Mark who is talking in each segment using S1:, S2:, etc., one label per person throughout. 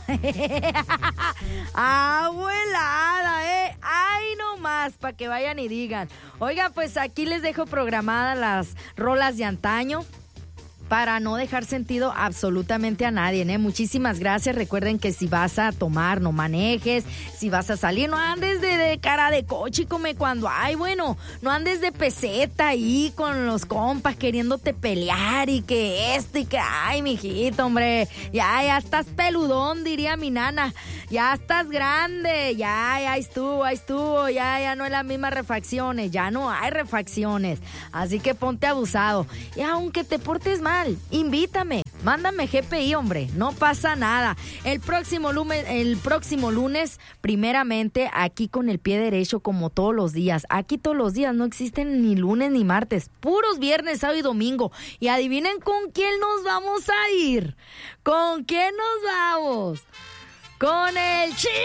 S1: Abuelada, Ay, no más, para que vayan y digan. Oiga, pues aquí les dejo programadas las rolas de antaño, para no dejar sentido absolutamente a nadie, ¿eh? Muchísimas gracias. Recuerden que si vas a tomar, no manejes. Si vas a salir, no andes de cara de coche, no andes de peseta ahí con los compas queriéndote pelear y que ay, mijito, hombre, ya estás peludón, diría mi nana. Ya estás grande, ya estuvo, ya no es la misma refacciones, ya no hay refacciones. Así que ponte abusado. Y aunque te portes mal, invítame, mándame GPI, hombre, no pasa nada. El próximo lunes, primeramente, aquí con el pie derecho, como todos los días. Aquí todos los días, no existen ni lunes ni martes, puros viernes, sábado y domingo. Y adivinen con quién nos vamos a ir. ¿Con quién nos vamos? ¡Con el Chivo!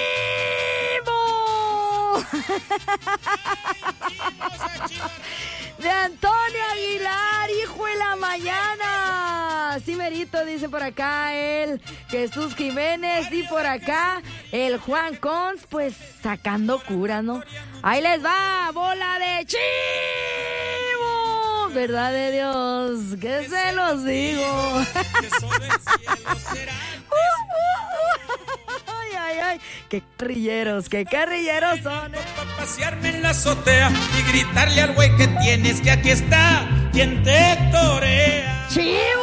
S1: De Antonio Aguilar, hijo de la mañana. Sí, merito, dice por acá el Jesús Jiménez. Y por acá el Juan Cons, pues sacando cura, ¿no? Ahí les va, bola de Chivo. Verdad de Dios, que se los digo. Ay, qué carrilleros son.
S2: Para pasearme en la azotea y gritarle al güey que tienes que aquí está quien te torea.
S1: ¡Chivo!